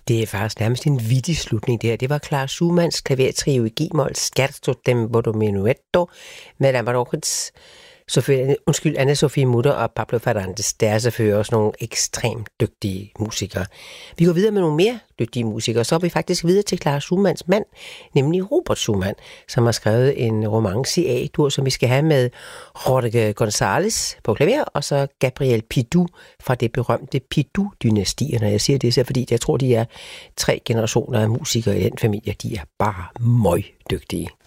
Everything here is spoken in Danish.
Det er faktisk nærmest en vittig slutning der. Det var Clara Schumanns klavertrio i G-mol, Scherzo tempo minuetto, med Amarokets Anna-Sophie Mutter og Pablo Ferrantes. Der er selvfølgelig også nogle ekstremt dygtige musikere. Vi går videre med nogle mere dygtige musikere, så er vi faktisk videre til Clara Schumanns mand, nemlig Robert Schumann, som har skrevet en romance i A-dur, som vi skal have med Jorge González på klaver, og så Gabriel Pidou fra det berømte Pidou-dynasti. Og når jeg siger det, så er fordi jeg tror, de er 3 generationer af musikere i den familie. De er bare møgdygtige.